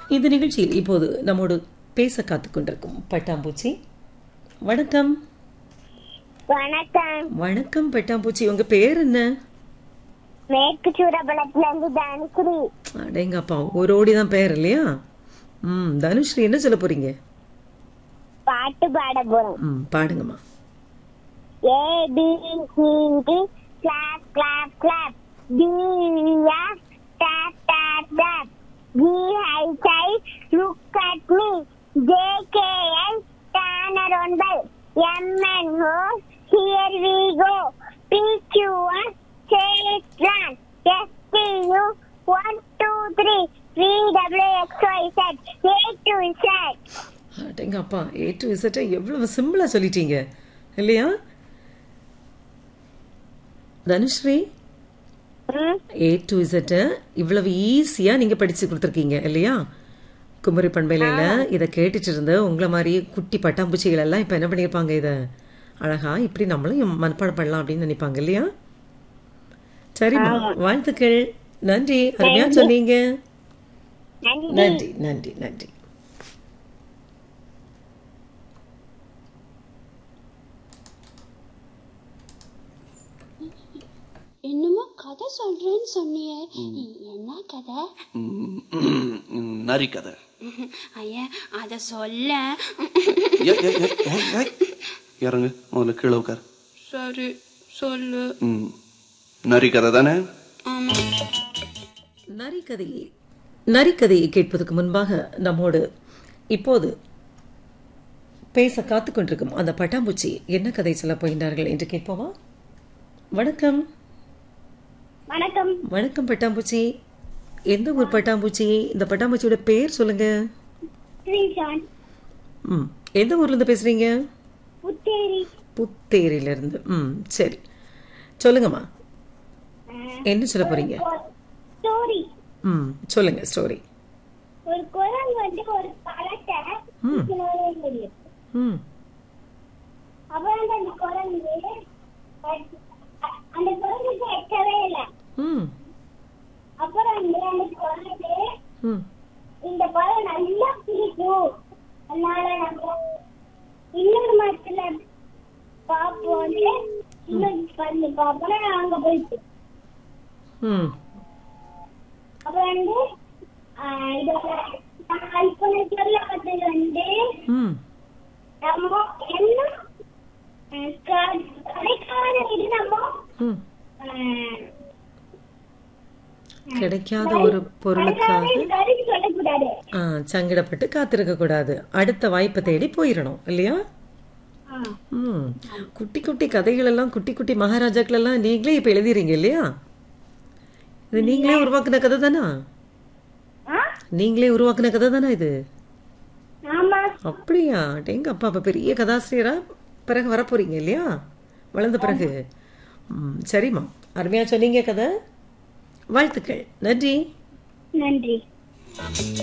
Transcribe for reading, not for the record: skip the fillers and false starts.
இந்த நிகழ்ச்சியில் இப்போது நம்மோடு பேச காத்துக் கொண்டிருக்கும் பட்டாம்பூச்சி. வணக்கம். வணக்கம். வணக்கம் பட்டாம்பூச்சி, உங்க பேர் என்ன? மேற்கு சூரபலத்துல இருந்து தனுஸ்ரீ. அடேங்கப்பா, ஒரு ஓடி தான் பேர் இல்லையா? தனுஸ்ரீ, என்ன சொல்ல போறீங்க? பாட்டு பாட போறோம். பாடுங்கம்மா. A B C D clap clap clap, D F tap tap tap, G H I look at me, J K L turn around bell, M N O here we go, P Q R say let's run, S T U 1 2 3 V W X Y Z A to Z. அடேங்கப்பா, A to Z எவ்வளவு சிம்பிளா சொல்லிட்டீங்க இல்லையா Dhanushree? A to Z இவ்வளவு ஈஸியா நீங்க படிச்சு கொடுத்துருக்கீங்க இல்லையா? குமரி பண்பலையில இதை கேட்டுட்டு இருந்த உங்களை மாதிரி குட்டி பட்டாம்பூச்சிகள் எல்லாம் இப்ப என்ன பண்ணிருப்பாங்க, இத அழகா இப்படி நம்மளும் மனப்பாடம் பண்ணலாம் அப்படின்னு நினைப்பாங்க இல்லையா? சரிம்மா, வாழ்த்துக்கள். நன்றி, அருமையா சொன்னீங்க. நன்றி நன்றி நன்றி. என்னமோ கதை சொல்றேன்னு சொன்னியே, என்ன கதை? நரி கதை. ஐயா, அத சொல்ல. இறங்கு, முதல்ல கீழே உட்கார். சரி, சொல்லு. நரி கதை தானே? நரிக்கதையை கேட்பதற்கு முன்பாக நம்மோடு இப்போது பேச காத்துக் கொண்டிருக்கும் அந்த பட்டாம்பூச்சி என்ன கதை சொல்ல போகின்றார்கள் என்று கேட்போமா? வணக்கம். வணக்கம். வணக்கம் பட்டாம்பூச்சி. எந்த ஊர் பட்டாம்பூச்சி? இந்த பட்டாம்பூச்சியோட பேர் சொல்லுங்க. எந்த ஊர்ல இருந்து பேசுறீங்க? புத்தேரியில இருந்து. சரி, சொல்லுங்கம்மா, என்ன சொல்ல போறீங்க? சொல்லுங்க ஸ்டோரி. ஒரு குரங்கு வந்து ஒரு பழத்தை அப்புறம் அந்த குரங்கு எட்டவே இல்லை. அப்புறம் அந்த குரங்கு இந்த பழம் நல்லா பிடிக்கும், அதனால நம்ம இன்னொரு மரத்துல பாப்போம், இன்னொரு பண்ணி பாப்போம். அங்க போயிட்டு அப்புறம் வந்து இதோட கல்பனை சொல்ல பட்டது வந்து நம்ம என்ன கிடைக்காத இது நம்ம கிடைக்காத ஒரு பொருளுக்காக சங்கடப்பட்டு காத்திருக்க கூடாது. அடுத்த வாய்ப்பை தேடி போயிடணும் இல்லையா? குட்டி குட்டி கதைகள் எல்லாம், குட்டி குட்டி மகாராஜாக்கள் எல்லாம் நீங்களே இப்ப எழுதிறீங்க இல்லையா? இது நீங்களே உருவாக்குன கதை தானா? நீங்களே உருவாக்குன கதை தானா இது? அப்படியா? எங்க அப்பா அப்ப பெரிய கதாசிரியரா பிறகு வரப்போறீங்க இல்லையா, வளர்ந்த பிறகு? சரிம்மா, அருமையா சொன்னீங்க கதை. வாழ்த்துக்கள். நன்றி.